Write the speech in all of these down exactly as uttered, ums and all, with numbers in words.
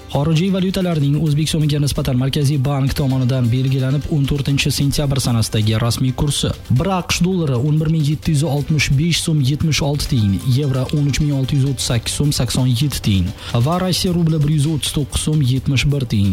Xorijiy valyutalarning o'zbek so'miga nisbatan Markaziy bank tomonidan belgilanib o'n to'rtinchi sentyabr sanasidagi rasmiy kursi: bir AQSh dollari o'n bir ming yetti yuz oltmish besh so'm yetmish olti tiyin, yevro o'n uch ming olti yuz o'ttiz sakkiz so'm sakson yetti tiyin va Rossiya rubli bir yuz o'ttiz to'qqiz so'm yetmish bir tiyin.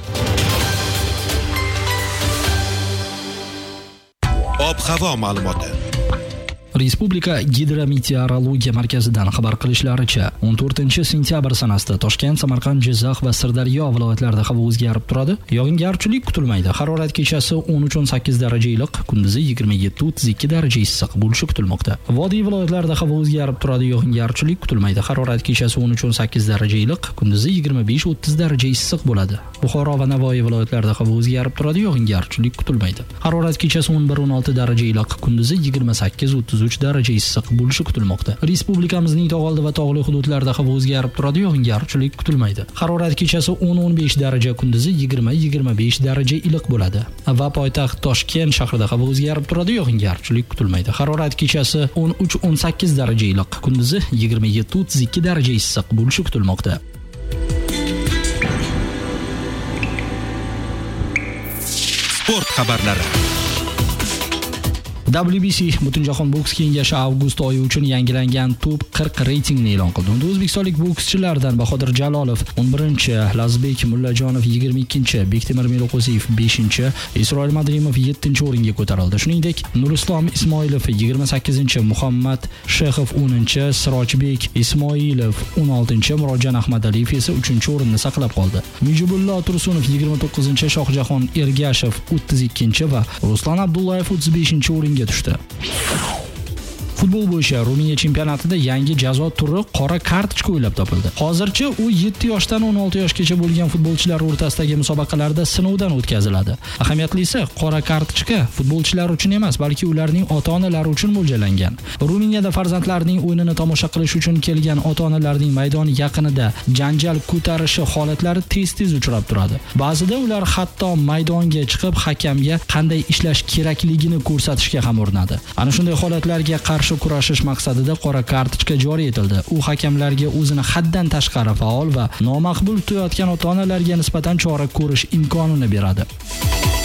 Ob-havo ma'lumoti. Respublika Gidrometeorologiya markazidan xabar qilishlaricha, o'n to'rtinchi sentyabr sanasida Toshkent, Samarqand, Jizzax va Sirdaryo viloyatlarida havo o'zgarib turadi. Yog'ingarchilik kutilmaydi. Harorat kechasi o'n uch o'n sakkiz daraja iliq, kunduzi yigirma yetti o'ttiz ikki daraja issiq bo'lishi kutilmoqda. Vodiy viloyatlarida havo o'zgarib turadi. Yog'ingarchilik kutilmaydi. Harorat kechasi o'n uch o'n sakkiz daraja iliq, kunduzi yigirma besh o'ttiz daraja issiq bo'ladi. Buxoro va Navoiy viloyatlarida havo o'zgarib turadi. Yog'ingarchilik kutilmaydi. Harorat kechasi o'n bir o'n olti daraja iliq, kunduzi yigirma sakkiz o'ttiz uch daraja issiq bo'lishi kutilmoqda. Respublikamizning tog'oldi va tog'li hududlarida havo o'zgarib turadi. Yog'ingarchilik kutilmaydi. Harorat kechasi o'n o'n besh daraja, kunduzi yigirma yigirma besh daraja iliq bo'ladi. Va poytaxt Toshkent shahrida havo o'zgarib turadi. Yog'ingarchilik kutilmaydi. Harorat kechasi o'n uch o'n sakkiz daraja iliq, kunduzi yigirma yetti o'ttiz ikki daraja issiq bo'lishi kutilmoqda. Sport xabarlari. W B C Butunjahon boks kengashi avgust oyi uchun yangilangan top qirq reytingini e'lon qildi. Unda o'zbekistonlik bokschilardan Bahodir Jalolov o'n birinchi, Lazbek Mullajonov yigirma ikkinchi, Bektemir Meliqo'ziyev beshinchi, Isroil Madrimov yettinchi o'ringa ko'tarildi. Shuningdek, Nurislom Ismoilov yigirma sakkizinchi, Muhammad Shexov o'ninchi, Sirojbek Ismoilov o'n oltinchi, Murodjon Ahmadaliyev esa uchinchi o'rinni saqlab qoldi. Mujibullo Tursunov yigirma to'qqizinchi, Shohjahon Ergashev o'ttiz ikkinchi va Ruslan Abdullayev o'ttiz beshinchi o'ringa tushdi. Futbol bo'yicha Ruminiya chempionatida yangi jazo turi qora kartochka o'ylab topildi. Hozircha u yetti yoshdan o'n olti yoshgacha bo'lgan futbolchilar o'rtasidagi musobaqalarda sinovdan o'tkaziladi. Ahamiyatlisi, qora kartochka futbolchilar uchun emas, balki ularning ota-onalari uchun mo'ljallangan. Ruminiyada farzandlarining o'yinini tomosha qilish uchun kelgan ota-onalarning maydon yaqinida janjal ko'tarishi holatlari tez-tez uchrab turadi. Ba'zida ular hatto maydonga chiqib hakamga qanday ishlash kerakligini ko'rsatishga ham urinadi. Ana shunday holatlarga qarshi kurashish maqsadida qora kartochka joriy etildi. U hakamlarga o'zini haddan tashqari faol va nomaqbul tutayotgan ota-onalarga nisbatan chora ko'rish imkonini beradi.